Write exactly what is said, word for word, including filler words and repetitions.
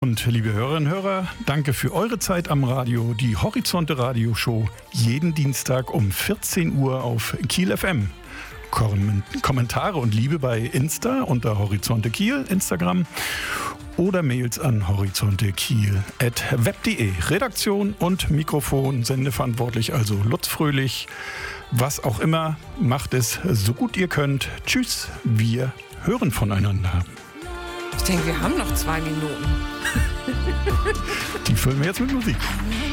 Und liebe Hörerinnen und Hörer, danke für eure Zeit am Radio. Die Horizonte Radioshow jeden Dienstag um vierzehn Uhr auf Kiel F M. Kom- Kommentare und Liebe bei Insta unter Horizonte Kiel, Instagram oder Mails an horizontekiel at web punkt de. Redaktion und Mikrofon, sendeverantwortlich, also Lutz Fröhlich. Was auch immer, macht es so gut ihr könnt. Tschüss, wir hören voneinander. Ich denke, wir haben noch zwei Minuten. Die füllen wir jetzt mit Musik.